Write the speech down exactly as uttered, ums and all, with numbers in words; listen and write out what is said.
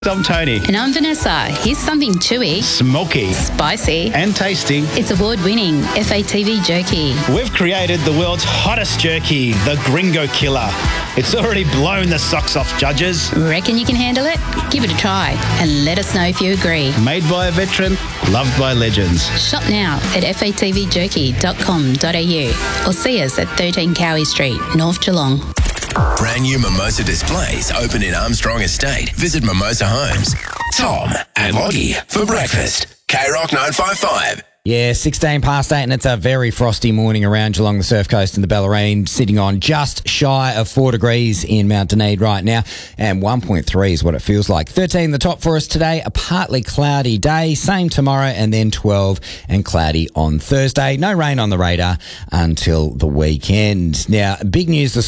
I'm Tony. And I'm Vanessa. Here's something chewy, Smoky. spicy, And tasty. It's award-winning F A T V jerky. We've created the world's hottest jerky, the Gringo Killer. It's already blown the socks off judges. Reckon you can handle it? Give it a try and let us know if you agree. Made by a veteran, loved by legends. Shop now at f a t v jerky dot com dot a u or see us at thirteen Cowie Street, North Geelong. Brand new Mimosa displays open in Armstrong Estate. Visit Mimosa Homes. Tom and Lottie for breakfast. K Rock nine five five. Yeah, sixteen past eight, and it's a very frosty morning around Geelong, the Surf Coast and the Bellarine, sitting on just shy of four degrees in Mount Dunedin right now, and one point three is what it feels like. thirteen the top for us today, a partly cloudy day, same tomorrow, and then twelve and cloudy on Thursday. No rain on the radar until the weekend. Now, big news this